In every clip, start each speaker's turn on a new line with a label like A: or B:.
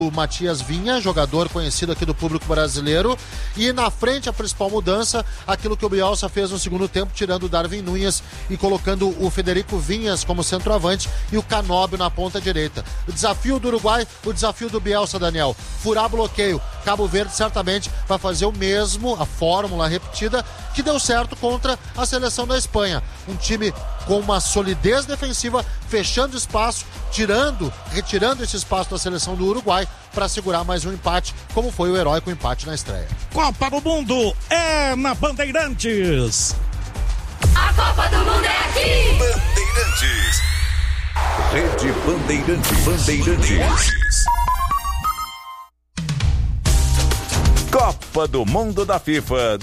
A: o Matias Vinha, jogador conhecido aqui do público brasileiro, e na frente a principal mudança, aquilo que o Bielsa fez no segundo tempo, tirando o Darwin Núñez e colocando o Federico Vinhas como centroavante e o Canóbio na ponta direita. O desafio do Uruguai, o desafio do Bielsa, Daniel, furar bloqueio. Cabo Verde certamente vai fazer o mesmo, a fórmula repetida que deu certo contra a seleção da Espanha. Um time com uma solidez defensiva, fechando espaço, retirando esse espaço da seleção do Uruguai para segurar mais um empate, como foi o heróico empate na estreia.
B: Copa do Mundo é na Bandeirantes.
C: A Copa do Mundo é aqui.
D: Bandeirantes. Rede Bandeirantes. Copa do Mundo da FIFA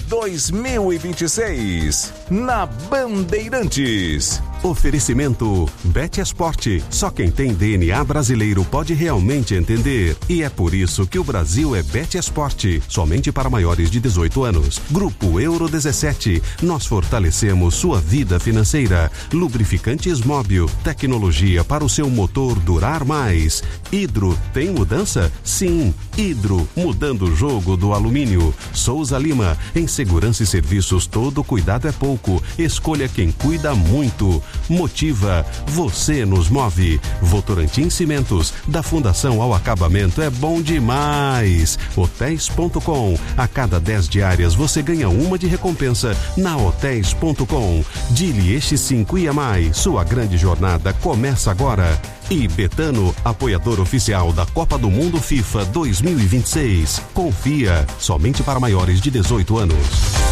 D: 2026 na Bandeirantes.
E: Oferecimento Bet Esporte. Só quem tem DNA brasileiro pode realmente entender. E é por isso que o Brasil é Bet Esporte. Somente para maiores de 18 anos. Grupo Euro 17. Nós fortalecemos sua vida financeira. Lubrificantes Móbil. Tecnologia para o seu motor durar mais. Hidro. Tem mudança? Sim. Hidro. Mudando o jogo do alumínio. Souza Lima. Em segurança e serviços, todo cuidado é pouco. Escolha quem cuida muito. Motiva, você nos move. Votorantim Cimentos, da fundação ao acabamento é bom demais. Hotéis.com, a cada 10 diárias você ganha uma de recompensa na Hotéis.com. Dili 5 IAMAI, sua grande jornada começa agora. E Betano, apoiador oficial da Copa do Mundo FIFA 2026. Confia, somente para maiores de 18 anos.